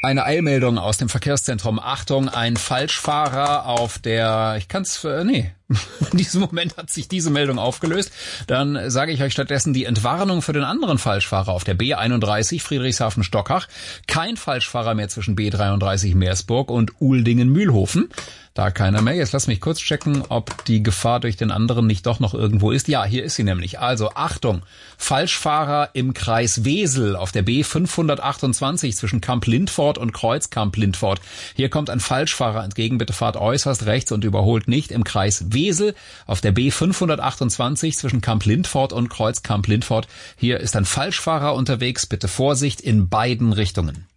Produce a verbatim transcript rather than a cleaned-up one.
Eine Eilmeldung aus dem Verkehrszentrum. Achtung, ein Falschfahrer auf der, ich kann's, äh, nee, in diesem Moment hat sich diese Meldung aufgelöst. Dann sage ich euch stattdessen die Entwarnung für den anderen Falschfahrer auf der B einunddreißig Friedrichshafen-Stockach. Kein Falschfahrer mehr zwischen B dreiunddreißig Meersburg und Uldingen-Mühlhofen. Da keiner mehr. Jetzt lass mich kurz checken, ob die Gefahr durch den anderen nicht doch noch irgendwo ist. Ja, hier ist sie nämlich. Also Achtung, Falschfahrer im Kreis Wesel auf der B fünfhundertachtundzwanzig zwischen Kamp-Lindfort und Kreuz-Kamp-Lindfort. Hier kommt ein Falschfahrer entgegen. Bitte fahrt äußerst rechts und überholt nicht. Im Kreis Wesel auf der B fünfhundertachtundzwanzig zwischen Kamp-Lindfort und Kreuz-Kamp-Lindfort. Hier ist ein Falschfahrer unterwegs. Bitte Vorsicht in beiden Richtungen.